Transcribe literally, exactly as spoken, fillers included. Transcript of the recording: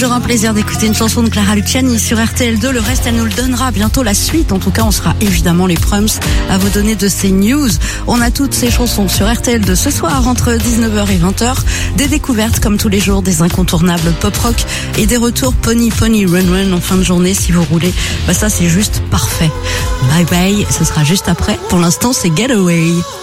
Toujours un plaisir d'écouter une chanson de Clara Luciani sur R T L deux. Le reste, elle nous le donnera bientôt la suite. En tout cas, on sera évidemment les prums à vous donner de ces news. On a toutes ces chansons sur R T L deux ce soir entre dix-neuf heures et vingt heures. Des découvertes comme tous les jours, des incontournables pop rock et des retours Pony Pony Run Run en fin de journée si vous roulez. Bah ça, c'est juste parfait. Bye bye, ce sera juste après. Pour l'instant, c'est Getaway.